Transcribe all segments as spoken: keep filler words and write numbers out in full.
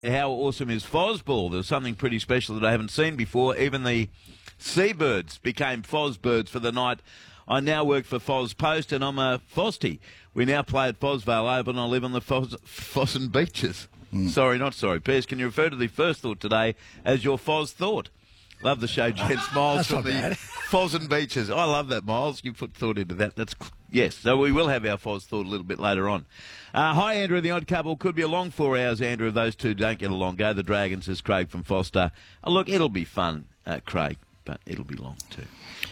how awesome is Fosball? There's something pretty special that I haven't seen before. Even the seabirds became Fosbirds for the night. I now work for Fos Post, and I'm a Fosty. We now play at Fosvale Oval, and I live on the Fos, Fossen Beaches. Mm. Sorry, not sorry. Piers, can you refer to the first thought today as your Fos thought? Love the show, gents. Miles from the Fossen Beaches. I love that, Miles. You put thought into that. That's yes. So we will have our Fos thought a little bit later on. Uh, hi, Andrew. The odd couple could be a long four hours, Andrew. If those two don't get along, go the Dragons, says Craig from Foster. Oh, look, it'll be fun, uh, Craig, but it'll be long too.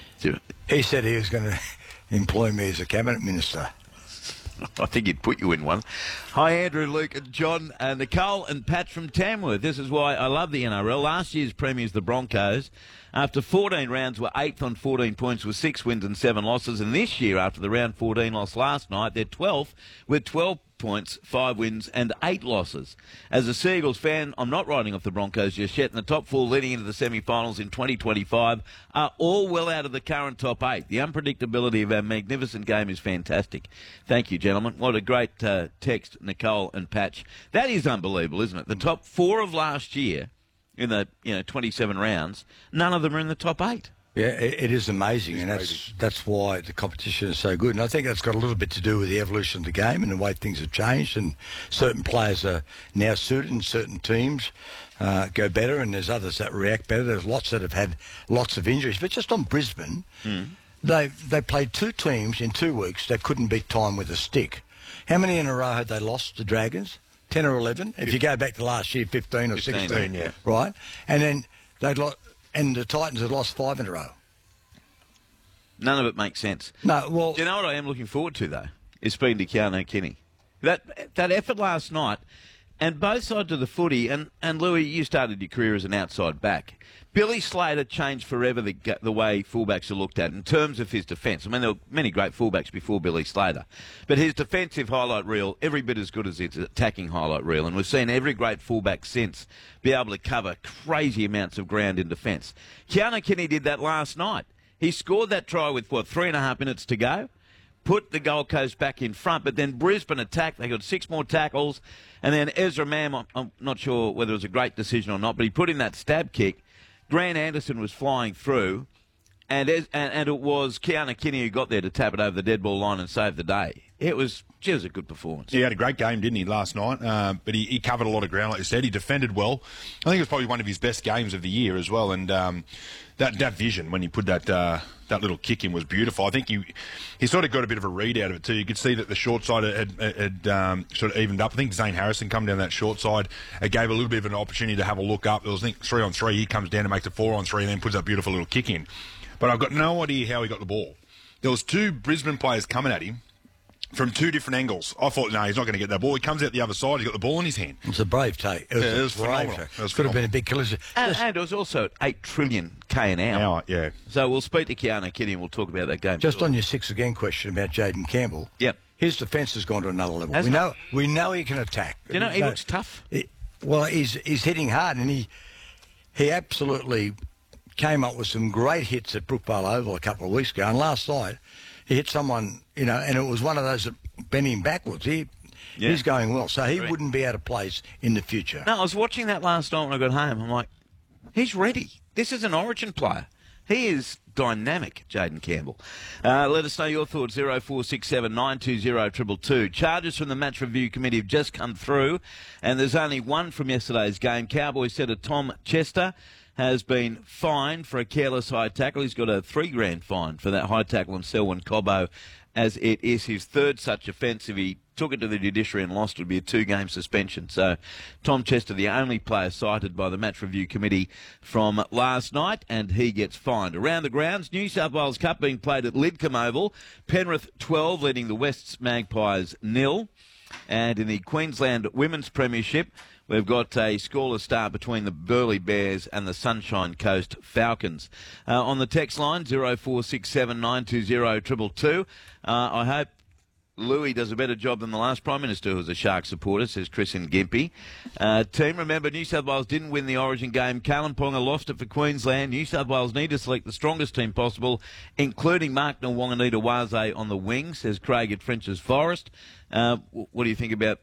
He said he was going to employ me as a cabinet minister. I think he'd put you in one. Hi, Andrew, Luke, and John, uh, Nicole and Pat from Tamworth. This is why I love the N R L. Last year's premiers, the Broncos, after fourteen rounds, were eighth on fourteen points with six wins and seven losses. And this year, after the round fourteen loss last night, they're twelfth with twelve points, five wins and eight losses. As a Seagulls fan, I'm not writing off the Broncos just yet, and the top four leading into the semi-finals in twenty twenty-five are all well out of the current top eight. The unpredictability of our magnificent game is fantastic. Thank you, gentlemen. What a great uh, text, Nicole and Patch. That is unbelievable, isn't it? The top four of last year in the you know twenty-seven rounds, none of them are in the top eight. Yeah, it, it is amazing, it's and that's crazy. that's why the competition is so good. And I think that's got a little bit to do with the evolution of the game and the way things have changed. And certain players are now suited, and certain teams uh, go better, and there's others that react better. There's lots that have had lots of injuries. But just on Brisbane, mm. they they played two teams in two weeks that couldn't beat time with a stick. How many in a row had they lost, the Dragons? ten or eleven? If you go back to last year, fifteen or fifteen, sixteen. yeah. Right? And then they'd lost... And the Titans have lost five in a row. None of it makes sense. No, well... Do you know what I am looking forward to, though? Is speaking to Keanu Kinney. That that effort last night, and both sides of the footy, and, and Louis, you started your career as an outside back. Billy Slater changed forever the the way fullbacks are looked at in terms of his defence. I mean, there were many great fullbacks before Billy Slater. But his defensive highlight reel, every bit as good as his attacking highlight reel. And we've seen every great fullback since be able to cover crazy amounts of ground in defence. Keanu Kinney did that last night. He scored that try with, what, three and a half minutes to go? Put the Gold Coast back in front, but then Brisbane attacked. They got six more tackles. And then Ezra Mam, I'm not sure whether it was a great decision or not, but he put in that stab kick. Grant Anderson was flying through, and and, and it was Keanu Kinney who got there to tap it over the dead ball line and save the day. It was, gee, it was a good performance. Yeah, he had a great game, didn't he, last night? Uh, but he, he covered a lot of ground, like you said. He defended well. I think it was probably one of his best games of the year as well. And um, that that vision when he put that uh, that little kick in was beautiful. I think he he sort of got a bit of a read out of it too. You could see that the short side had, had um, sort of evened up. I think Zane Harrison come down that short side. It gave a little bit of an opportunity to have a look up. It was, I think, three on three. He comes down and makes a four on three and then puts that beautiful little kick in. But I've got no idea how he got the ball. There was two Brisbane players coming at him from two different angles. I thought, no, he's not going to get that ball. He comes out the other side. He's got the ball in his hand. It's a brave take. It was, yeah, it was brave phenomenal. Take. It was Could have been phenomenal. a big collision. And, and it was also at eight trillion K an hour. Hour, yeah. So we'll speak to Keanu Kinney and we'll talk about that game. Just on your six again question about Jaden Campbell. Yep. His defence has gone to another level. Has we it? know we know he can attack. You know, he No, looks tough. It, well, he's he's hitting hard, and he he absolutely came up with some great hits at Brookvale Oval a couple of weeks ago. And last night, he hit someone, you know, and it was one of those that bent him backwards. He Yeah. He's going well, so he Right. wouldn't be out of place in the future. No, I was watching that last night when I got home. I'm like, he's ready. This is an Origin player. He is dynamic, Jaden Campbell. Uh, let us know your thoughts, zero four six seven nine two zero two two two. Charges from the Match Review Committee have just come through, and there's only one from yesterday's game. Cowboys setter Tom Chester has been fined for a careless high tackle. He's got a three grand fine for that high tackle on Selwyn Cobbo, as it is his third such offence. If he took it to the judiciary and lost, it would be a two-game suspension. So Tom Chester, the only player cited by the Match Review Committee from last night, and he gets fined. Around the grounds, New South Wales Cup being played at Lidcombe Oval. Penrith twelve leading the Wests Magpies nil. And in the Queensland Women's Premiership, we've got a scoreless start between the Burleigh Bears and the Sunshine Coast Falcons. Uh, on the text line, zero four six seven nine two zero two two two. Uh, I hope Louis does a better job than the last Prime Minister who was a Shark supporter, says Chris in Gympie. Uh, team, remember, New South Wales didn't win the Origin game. Kalen Ponga lost it for Queensland. New South Wales need to select the strongest team possible, including Mark Nwonganita Waze on the wing, says Craig at French's Forest. Uh, what do you think about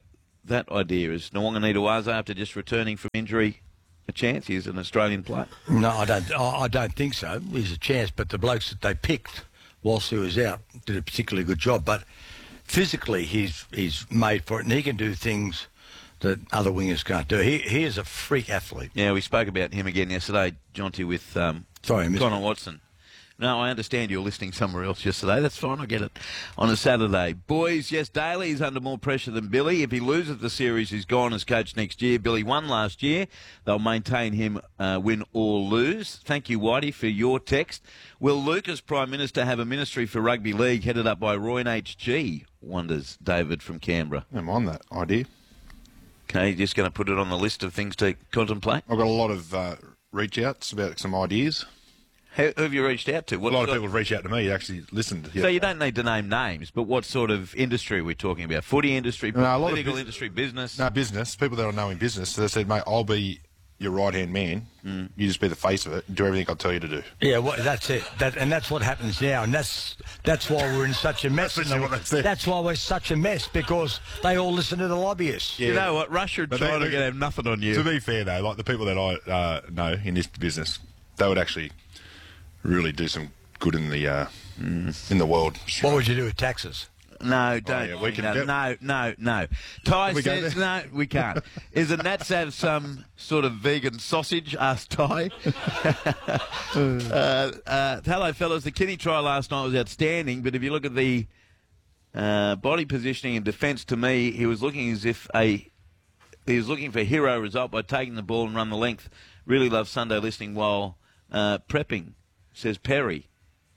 that idea? Is Nwanganita after just returning from injury a chance? He's an Australian player. No, I don't. I I don't think so. He's a chance, but the blokes that they picked whilst he was out did a particularly good job. But physically, he's he's made for it, and he can do things that other wingers can't do. He he is a freak athlete. Yeah, we spoke about him again yesterday, Jonty, with um, Sorry, I missed Connor it. Watson. No, I understand you're listening somewhere else yesterday. That's fine. I get it. On a Saturday. Boys, yes, Daly is under more pressure than Billy. If he loses the series, he's gone as coach next year. Billy won last year. They'll maintain him, uh, win or lose. Thank you, Whitey, for your text. Will Luke, as Prime Minister, have a ministry for rugby league headed up by Roy and H G? Wonders David from Canberra. I'm on that idea. Okay, just going to put it on the list of things to contemplate. I've got a lot of uh, reach outs about some ideas. Who, who have you reached out to? What A lot of sort- people have reached out to me, actually listened. Yeah. So you don't need to name names, but what sort of industry are we talking about? Footy industry, No, a lot of political bus- industry, business? No, business. People that I know in business. So they said, mate, I'll be your right-hand man. Mm. You just be the face of it. Do everything I'll tell you to do. Yeah, well, that's it. That, and that's what happens now, and that's that's why we're in such a mess. That's in the- what they said. that's why we're such a mess, because they all listen to the lobbyists. You know what? Russia and But China they- are going to have nothing on you. To be fair, though, like the people that I uh, know in this business, they would actually really do some good in the uh, in the world. What would you do with taxes? No, don't. yeah, we can no, get- no, no, no. Ty we go says there? no. We can't. Is the Nats have some sort of vegan sausage? Asked Ty. uh, uh, hello, fellas. The Kinney try last night was outstanding, but if you look at the uh, body positioning and defence, to me, he was looking as if a he was looking for a hero result by taking the ball and run the length. Really love Sunday listening while uh, prepping, says Perry.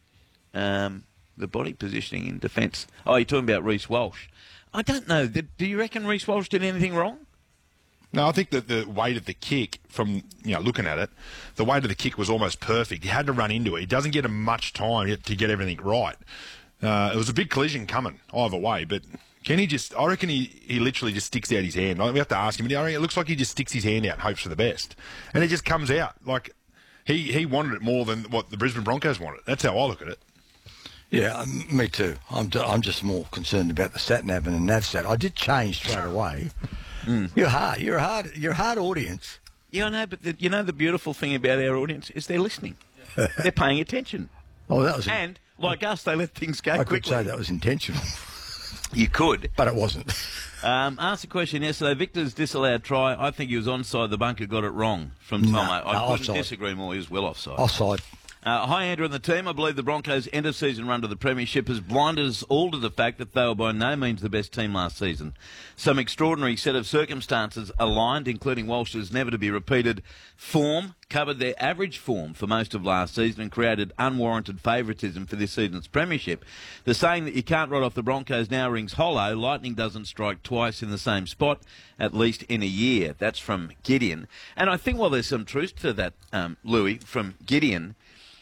Um, the body positioning in defence. Oh, you're talking about Reece Walsh. I don't know. Did, do you reckon Reece Walsh did anything wrong? No, I think that the weight of the kick, from you know looking at it, the weight of the kick was almost perfect. He had to run into it. He doesn't get him much time yet to get everything right. Uh, it was a big collision coming either way, but Kenny just, I reckon he, he literally just sticks out his hand. Like, we have to ask him, but I reckon it looks like he just sticks his hand out and hopes for the best. And it just comes out. Like, he, he wanted it more than what the Brisbane Broncos wanted. That's how I look at it. Yeah, um, me too. I'm, ju- I'm just more concerned about the sat nav and the nav stat. I did change straight away. Mm. You're hard. You're a hard. You're a hard audience. Yeah, I know, but the, you know the beautiful thing about our audience is they're listening. They're paying attention. Oh, that was. And, like us, they let things go I quickly. could say that was intentional, You could. but it wasn't. Um, asked a question yesterday. Victor's disallowed try. I think he was onside. The bunker got it wrong from Tomo. No, I no, couldn't offside. disagree more. He was well offside. Offside. Uh, hi, Andrew and the team. I believe the Broncos' end-of-season run to the Premiership has blinded us all to the fact that they were by no means the best team last season. Some extraordinary set of circumstances aligned, including Walsh's never-to-be-repeated form, covered their average form for most of last season and created unwarranted favouritism for this season's Premiership. The saying that you can't write off the Broncos now rings hollow. Lightning doesn't strike twice in the same spot, at least in a year. That's from Gideon. And I think while there's some truth to that, um, Louis, from Gideon,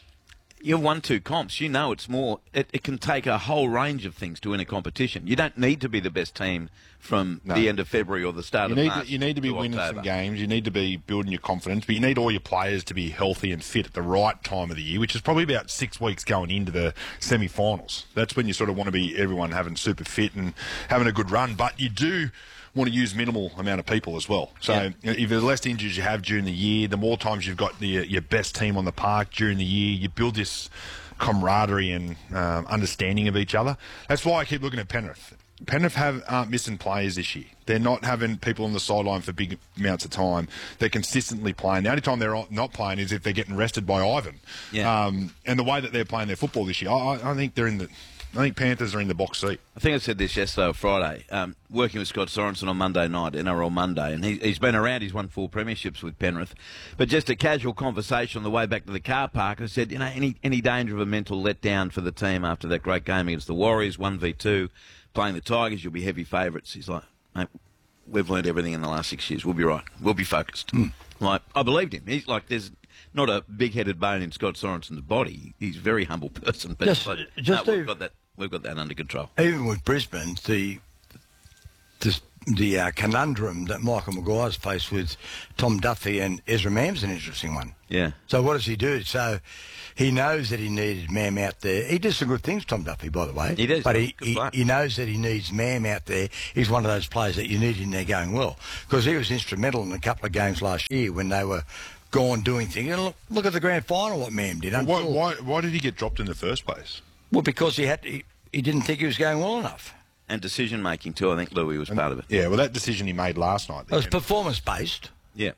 you've won two comps. You know it's more. It, it can take a whole range of things to win a competition. You don't need to be the best team from No. the end of February or the start You of need, March. to, you need to be winning October. some games. You need to be building your confidence, but you need all your players to be healthy and fit at the right time of the year, which is probably about six weeks going into the semi-finals. That's when you sort of want to be everyone having super fit and having a good run. But you do want to use minimal amount of people as well. So Yeah. you know, if the less injuries you have during the year, the more times you've got the, your best team on the park during the year, you build this camaraderie and um, understanding of each other. That's why I keep looking at Penrith. Penrith have, aren't missing players this year. They're not having people on the sideline for big amounts of time. They're consistently playing. The only time they're not playing is if they're getting rested by Ivan. Yeah. Um, and the way that they're playing their football this year, I, I think they're in the. I think Panthers are in the box seat. I think I said this yesterday or Friday, um, working with Scott Sorensen on Monday night, N R L Monday, and he, he's been around, he's won four premierships with Penrith. But just a casual conversation on the way back to the car park, I said, you know, any any danger of a mental letdown for the team after that great game against the Warriors, one v two, playing the Tigers, you'll be heavy favourites. He's like, mate, we've learned everything in the last six years. We'll be right. We'll be focused. Mm. Like, I believed him. He's like, there's not a big-headed bone in Scott Sorensen's body. He's a very humble person. But Just- like, just no, to- we've got that. We've got that under control. Even with Brisbane, the, the the uh, conundrum that Michael Maguire's faced with Tom Duffy and Ezra Mam's an interesting one. Yeah. So what does he do? So he knows that he needed Mam out there. He did some good things, Tom Duffy, by the way. He does. But he, Good he, player. he knows that he needs Mam out there. He's one of those players that you need in there going well. Because he was instrumental in a couple of games last year when they were gone doing things. And look, look at the grand final, what Mam did. Why, why, why did he get dropped in the first place? Well, because he had he, he didn't think he was going well enough. And decision making too. I think Louis was part of it. Yeah, well, that decision he made last night. It was then- performance based. Yeah.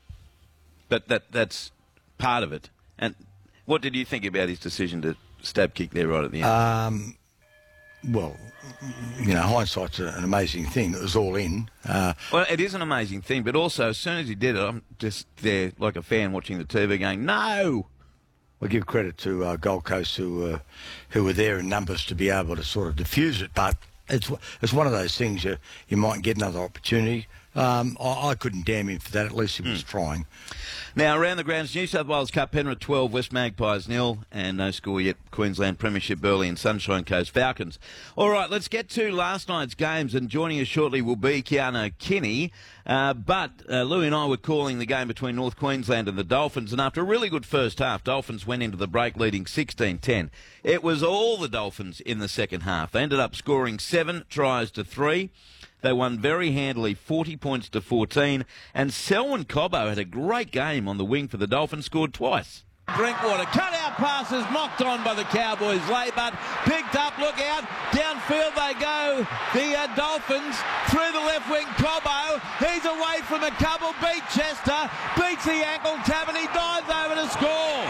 But that that's part of it. And what did you think about his decision to stab kick there right at the end? Um, well, you know, hindsight's a- an amazing thing. It was all in. Uh, well, it is an amazing thing, but also as soon as he did it, I'm just there like a fan watching the T V going, no. I give credit to uh, Gold Coast who uh, who were there in numbers to be able to sort of diffuse it, but it's it's one of those things you you might get another opportunity. Um, I, I couldn't damn him for that. At least he was trying. Now, around the grounds, New South Wales Cup, Penrith twelve, West Magpies nil, and no score yet, Queensland Premiership, Burleigh and Sunshine Coast Falcons. All right, let's get to last night's games, and joining us shortly will be Keanu Kinney. Uh, but uh, Louis and I were calling the game between North Queensland and the Dolphins, and after a really good first half, Dolphins went into the break leading sixteen ten. It was all the Dolphins in the second half. They ended up scoring seven tries to three. They won very handily, forty points to fourteen, and Selwyn Cobbo had a great game on the wing for the Dolphins, scored twice. Drinkwater, cut out passes, knocked on by the Cowboys. Laybutt picked up, look out, downfield they go. The uh, Dolphins through the left wing, Cobbo, he's away from a couple, beat Chester, beats the ankle tab, and he dives over to score.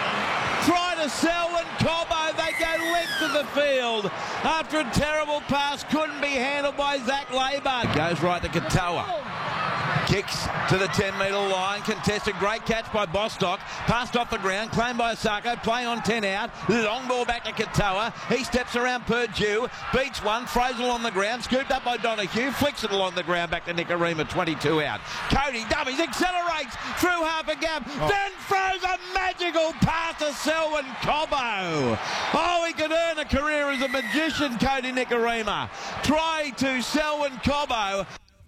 Try to Selwyn Cobbo, they go length of the field after a terrible pass, couldn't be handled by Zach Laybutt. Goes right to Katoa. Kicks to the ten metre line, contested, great catch by Bostock, passed off the ground, claimed by Osako, play on ten out, long ball back to Katoa, he steps around Purdue, beats one, throws it along the ground, scooped up by Donahue, flicks it along the ground back to Nicarima, twenty-two out. Cody dummies, accelerates through half a gap, oh. then throws a magical pass to Selwyn Cobbo. Oh, he could earn a career as a magician, Cody Nicarima. Try to Selwyn Cobbo.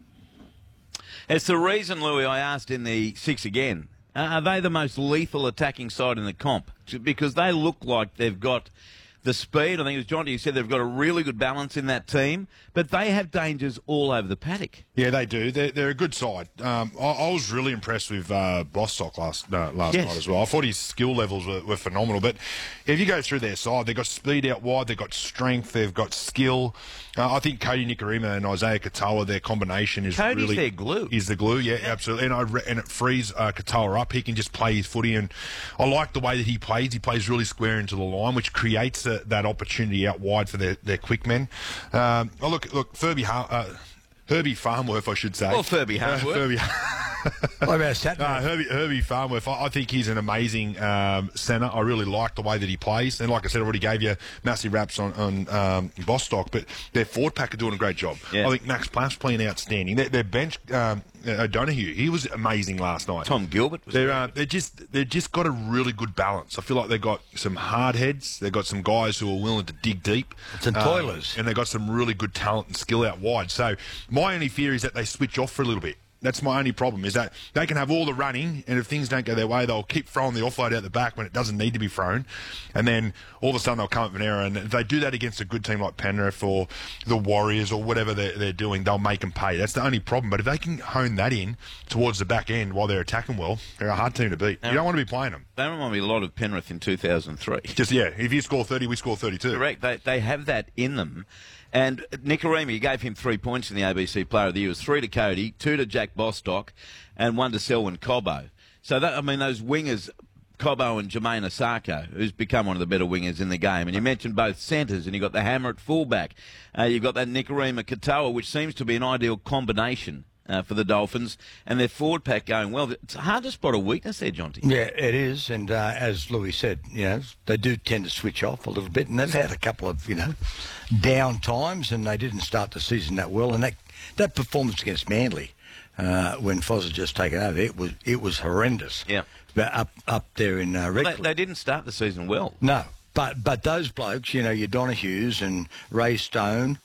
It's the reason, Louis, I asked in the six again, uh, are they the most lethal attacking side in the comp? Because they look like they've got the speed. I think it was Jonty who said they've got a really good balance in that team, but they have dangers all over the paddock. Yeah, they do. They're, they're a good side. Um, I, I was really impressed with uh, Bostock last uh, last Yes. night as well. I thought his skill levels were, were phenomenal. But if you go through their side, they've got speed out wide, they've got strength, they've got skill. Uh, I think Cody Nicarima and Isaiah Katoa, their combination is Cody's really their glue. Is the glue, yeah, absolutely. And I re- and it frees uh, Katoa up. He can just play his footy, and I like the way that he plays. He plays really square into the line, which creates a, that opportunity out wide for their, their quick men. Um, oh look, look, Furby, ha- uh, Herbie Farmworth, I should say. Well, Furby Harmworth. Uh, Furby. What about that? Uh, Herbie, Herbie Farmworth, I, I think he's an amazing um, centre. I really like the way that he plays. And like I said, I already gave you massive raps on, on um, Bostock, but their forward pack are doing a great job. Yeah. I think Max Plaff's playing outstanding. Their, their bench, um, uh, Donahue, he was amazing last night. Tom Gilbert was They're uh, they're just they're just got a really good balance. I feel like they've got some hard heads. They've got some guys who are willing to dig deep. Some toilers. Um, and they've got some really good talent and skill out wide. So my only fear is that they switch off for a little bit. That's my only problem, is that they can have all the running, and if things don't go their way, they'll keep throwing the offload out the back when it doesn't need to be thrown, and then all of a sudden they'll come up with an error. And if they do that against a good team like Penrith or the Warriors or whatever they're, they're doing, they'll make them pay. That's the only problem. But if they can hone that in towards the back end while they're attacking well, they're a hard team to beat. You don't want to be playing them. They remind me a lot of Penrith in two thousand three. Just, yeah, if you score thirty, we score thirty-two. Correct. They, they have that in them. And Nicarima, you gave him three points in the A B C Player of the Year. It was three to Cody, two to Jack Bostock, and one to Selwyn Cobbo. So, that, I mean, those wingers, Cobbo and Jermaine Osako, who's become one of the better wingers in the game. And you mentioned both centres, and you've got the hammer at fullback. Uh, you've got that Nicarima Katoa, which seems to be an ideal combination uh, for the Dolphins, and their forward pack going well. It's hard to spot a weakness there, Jonty. Yeah, it is, and uh, as Louis said, you know, they do tend to switch off a little bit, and they've had a couple of, you know, down times, and they didn't start the season that well. And that that performance against Manly, uh, when Foz had just taken over, it was it was horrendous. Yeah, but up up there in uh, well, Redcliffe. they, they didn't start the season well. No, but but those blokes, you know, your Donahues and Ray Stone.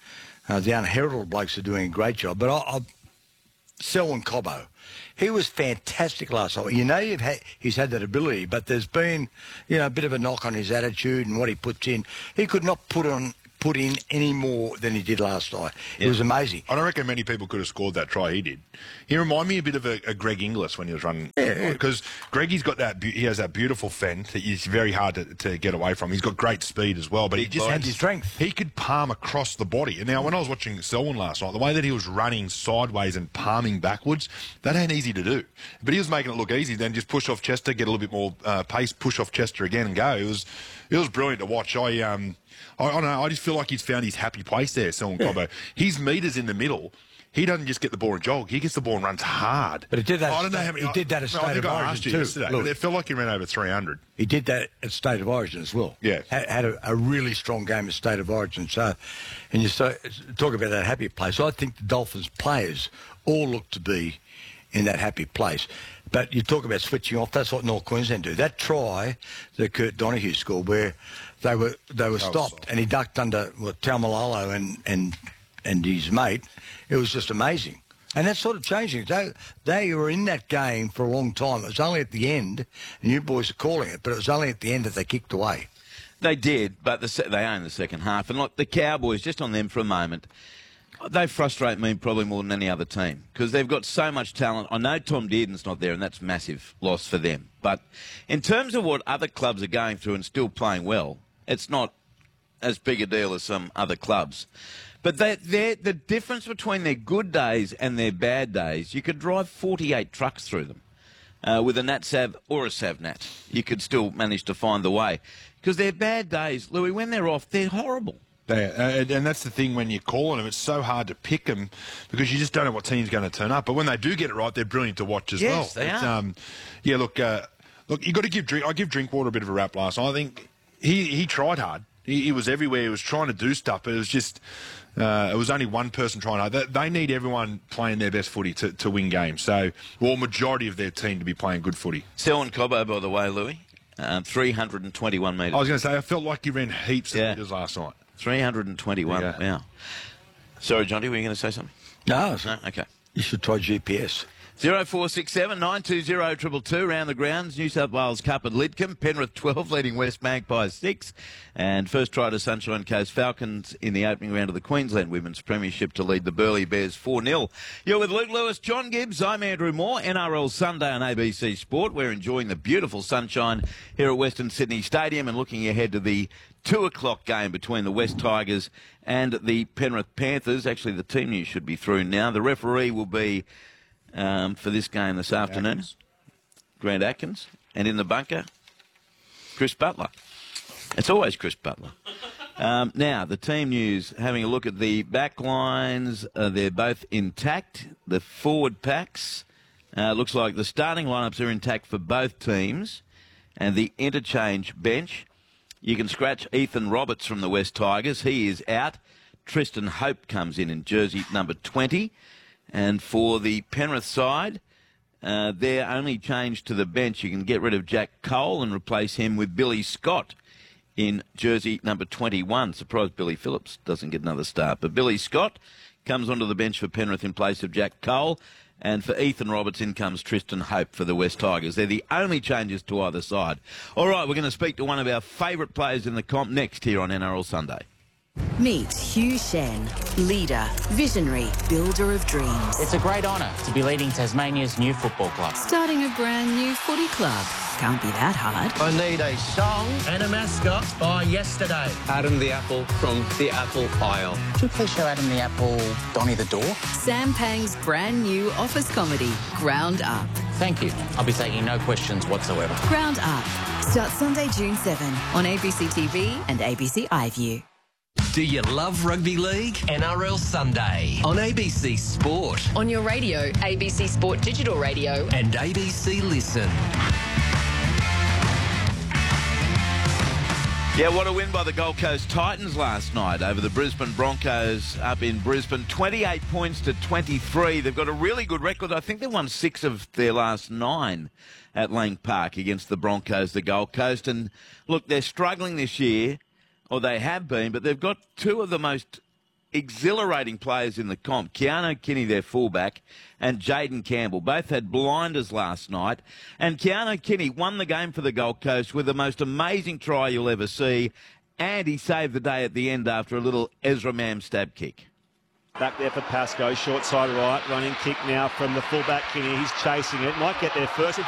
Uh, the unheralded blokes are doing a great job. But I, I, Selwyn Cobbo, he was fantastic last night. You know you've had, he's had that ability, but there's been, you know, a bit of a knock on his attitude and what he puts in. He could not put on put in any more than he did last night. It Yeah. was amazing. I don't reckon many people could have scored that try he did. He reminded me a bit of a, a Greg Inglis when he was running. Yeah. Because Greggy's got that, be- he has that beautiful fend that is very hard to, to get away from. He's got great speed as well, but he Big just body. had And strength. He could palm across the body. And now, when I was watching Selwyn last night, the way that he was running sideways and palming backwards, that ain't easy to do. But he was making it look easy. Then just push off Chester, get a little bit more uh, pace, push off Chester again, and go. It was, it was brilliant to watch. I um. I, I don't know. I just feel like he's found his happy place there, Selwyn Cobbo. His meters in the middle. He doesn't just get the ball and jog. He gets the ball and runs hard. But he did that I at don't know State- how many. he did that at no, I State think of I Origin asked you too. yesterday. Look. It felt like he ran over three hundred. He did that at State of Origin as well. Yeah. Had, had a, a really strong game at State of Origin. So, and you so, talk about that happy place. I think the Dolphins players all look to be in that happy place. But you talk about switching off. That's what North Queensland do. That try that Kurt Donahue scored, where they were they were stopped and he ducked under well, Taumalolo and and and his mate. It was just amazing. And that's sort of changing. They, they were in that game for a long time. It was only at the end, and you boys are calling it, but it was only at the end that they kicked away. They did, but the, se- they own the second half. And like the Cowboys, just on them for a moment, they frustrate me probably more than any other team because they've got so much talent. I know Tom Dearden's not there, and that's a massive loss for them. But in terms of what other clubs are going through and still playing well, it's not as big a deal as some other clubs. But they, they're, the difference between their good days and their bad days, you could drive forty-eight trucks through them. Uh, with a NatSav or a SavNat, you could still manage to find the way. Because their bad days, Louis, when they're off, they're horrible. They, uh, and that's the thing when you're calling them, it's so hard to pick them because you just don't know what team's going to turn up. But when they do get it right, they're brilliant to watch as Yes, well. they It's, are. Um, yeah, look, uh, look, you got to give drink. I give Drinkwater a bit of a rap last night. I think he he tried hard. He, he was everywhere. He was trying to do stuff, but it was just uh, it was only one person trying hard. They, they need everyone playing their best footy to, to win games. So, well, majority of their team to be playing good footy. Selwyn Cobbo, by the way, Louis, um, three hundred twenty-one metres. I was going to say, I felt like he ran heaps of Yeah. meters last night. three hundred twenty-one. Yeah. Wow. Sorry, Johnny, were you going to say something? No, No? Okay. you should try G P S. zero four six seven nine two zero two two two round the grounds. New South Wales Cup at Lidcombe. Penrith twelve leading West Magpies six. And first try to Sunshine Coast Falcons in the opening round of the Queensland Women's Premiership to lead the Burleigh Bears four nil. You're with Luke Lewis, John Gibbs. I'm Andrew Moore. N R L Sunday on A B C Sport. We're enjoying the beautiful sunshine here at Western Sydney Stadium and looking ahead to the two o'clock game between the West Tigers and the Penrith Panthers. Actually, the team news should be through now. The referee will be um, for this game this afternoon, Atkins. Grant Atkins, and in the bunker, Chris Butler. It's always Chris Butler. Um, now, the team news, having a look at the back lines, uh, they're both intact. The forward packs, uh, looks like the starting lineups are intact for both teams. And the interchange bench, you can scratch Ethan Roberts from the West Tigers. He is out. Tristan Hope comes in in jersey number twenty. And for the Penrith side, uh, their only change to the bench, you can get rid of Jack Cole and replace him with Billy Scott in jersey number twenty-one. Surprised Billy Phillips doesn't get another start. But Billy Scott comes onto the bench for Penrith in place of Jack Cole. And for Ethan Roberts, in comes Tristan Hope for the West Tigers. They're the only changes to either side. All right, we're going to speak to one of our favourite players in the comp next here on N R L Sunday. Meet Hugh Shen, leader, visionary, builder of dreams. It's a great honour to be leading Tasmania's new football club. Starting a brand new footy club. Can't be that hard. I need a song. And a mascot by yesterday. Adam the Apple from the Apple Isle. Could you please show Adam the Apple Donny the Door? Sam Pang's brand new office comedy, Ground Up. Thank you. I'll be taking no questions whatsoever. Ground Up. Starts Sunday, June seventh on A B C T V and A B C iView. Do you love rugby league? N R L Sunday on A B C Sport On your radio, A B C Sport Digital Radio. and A B C Listen. Yeah, what a win by the Gold Coast Titans last night over the Brisbane Broncos up in Brisbane. twenty-eight points to twenty-three. They've got a really good record. I think they've won six of their last nine at Lang Park against the Broncos, the Gold Coast. And look, they're struggling this year, or they have been, but they've got two of the most exhilarating players in the comp. Keanu Kinney, their fullback, and Jayden Campbell both had blinders last night. And Keanu Kinney won the game for the Gold Coast with the most amazing try you'll ever see. And he saved the day at the end after a little Ezra Mam stab kick. Back there for Pascoe, short side right, running kick now from the fullback Kinney. He's chasing it, might get there first.